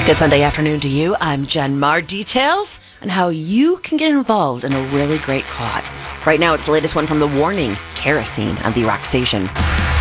Good Sunday afternoon to you. I'm Jen Marr. Details on how you can get involved in a really great cause. Right now, it's the latest one from The Warning, Kerosene on the Rock Station.